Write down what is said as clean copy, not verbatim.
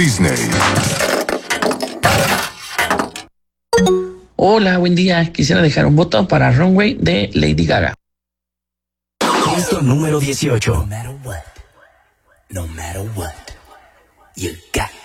Disney. Hola, buen día. Quisiera dejar un voto para Runway de Lady Gaga. Puesto número 18. No matter what, you got